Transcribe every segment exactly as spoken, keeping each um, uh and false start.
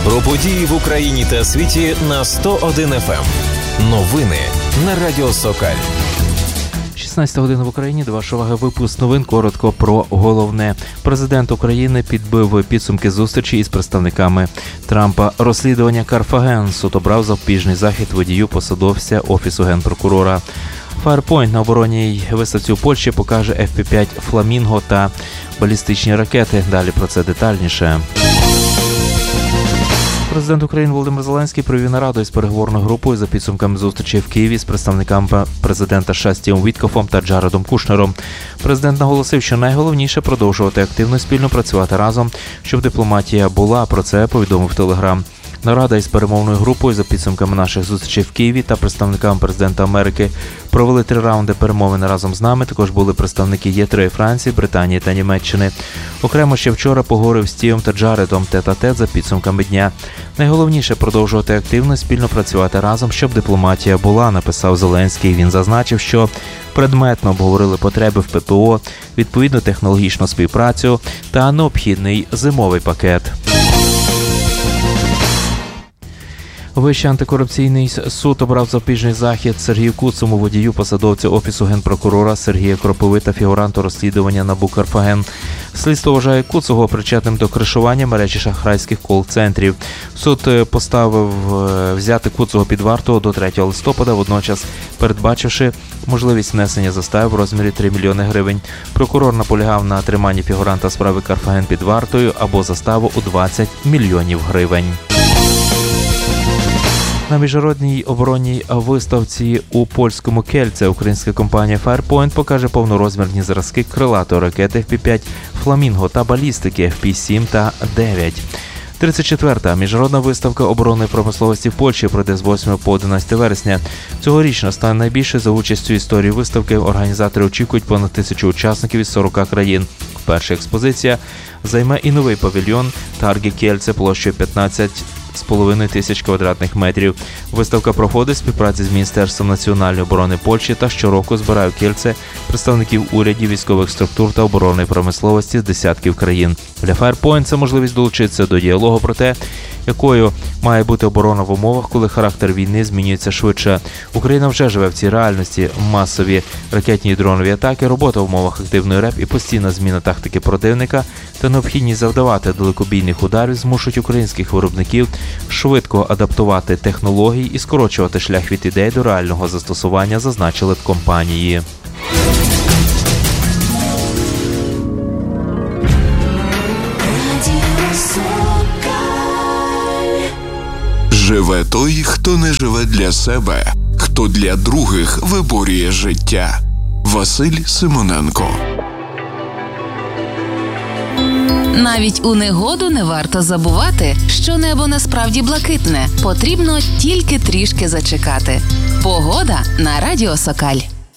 Про події в Україні та світі на сто один еф ем. Новини на Радіо Сокаль. шістнадцята година в Україні. До вашої уваги випуск новин. Коротко про головне. Президент України підбив підсумки зустрічі із представниками Трампа. Розслідування Карфаген. Суд обрав запобіжний захід водію посадовця Офісу Генпрокурора. Фаєрпойнт на оборонній виставці у Польщі покаже еф пі п'ять «Фламінго» та балістичні ракети. Далі про це детальніше. Президент України Володимир Зеленський провів нараду із переговорною групою за підсумками зустрічі в Києві з представниками президента США Стівом Віткофом та Джаредом Кушнером. Президент наголосив, що найголовніше продовжувати активно спільно працювати разом, щоб дипломатія була. Про це повідомив Телеграм. Нарада із перемовною групою за підсумками наших зустрічей в Києві та представниками президента Америки провели три раунди перемовин разом з нами. Також були представники є три Франції, Британії та Німеччини. Окремо ще вчора поговорив з Стівом та Джаредом тет-а-тет за підсумками дня. Найголовніше продовжувати активно спільно працювати разом, щоб дипломатія була, написав Зеленський. Він зазначив, що предметно обговорили потреби в пе пе о, відповідну технологічну співпрацю та необхідний зимовий пакет. Вищий антикорупційний суд обрав запобіжний захід Сергію Куцому, водію посадовця Офісу Генпрокурора Сергія Кропиви та фігуранту розслідування НАБУ «Карфаген». Слідство вважає Куцого причетним до кришування мережі шахрайських кол-центрів. Суд поставив взяти Куцого під варту до третього листопада, водночас передбачивши можливість внесення застави в розмірі три мільйони гривень. Прокурор наполягав на триманні фігуранта справи «Карфаген» під вартою або заставу у двадцять мільйонів гривень. На міжнародній оборонній виставці у польському Кельце українська компанія Фаєрпойнт покаже повнорозмірні зразки крилатої ракети еф пі п'ять «Фламінго» та балістики еф пі сім та дев'ять. тридцять четверта міжнародна виставка оборонної промисловості в Польщі пройде з восьмого по одинадцяте вересня. Цьогорічна стане найбільше за участю історії виставки. Організатори очікують понад тисячу учасників із сорока країн. Перша експозиція займе і новий павільйон Таргі Кельце площею п'ятнадцять з половиною тисяч квадратних метрів. Виставка проходить в співпраці з Міністерством національної оборони Польщі та щороку збирає в Кельце представників урядів, військових структур та оборонної промисловості з десятків країн. Для Фаєрпойнт це можливість долучитися до діалогу про те, якою має бути оборона в умовах, коли характер війни змінюється швидше. Україна вже живе в цій реальності. Масові ракетні і дронові атаки, робота в умовах активної РЕП і постійна зміна тактики противника та необхідність завдавати далекобійних ударів змушують українських виробників швидко адаптувати технології і скорочувати шлях від ідей до реального застосування, зазначили в компанії. Живе той, хто не живе для себе, хто для других виборює життя. Василь Симоненко. Навіть у негоду не варто забувати, що небо насправді блакитне. Потрібно тільки трішки зачекати. Погода на Радіо Сокаль.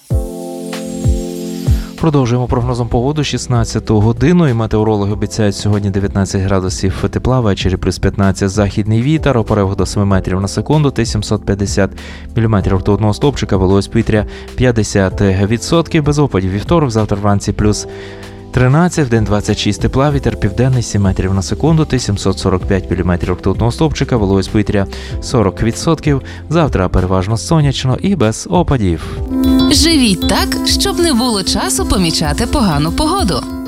Продовжуємо прогнозом погоди шістнадцяту годину. І метеорологи обіцяють сьогодні дев'ятнадцять градусів тепла, ввечері плюс п'ятнадцять, західний вітер, опорив до семи метрів на секунду та сімсот п'ятдесят міліметрів ртутного стовпчика, вологість повітря п'ятдесят відсотків, без опадів вівторок, завтра вранці плюс тринадцять, в день двадцять шість тепла, вітер південний сім метрів на секунду та сімсот сорок п'ять міліметрів ртутного стовпчика, вологість повітря сорок відсотків, завтра переважно сонячно і без опадів. Живіть так, щоб не було часу помічати погану погоду.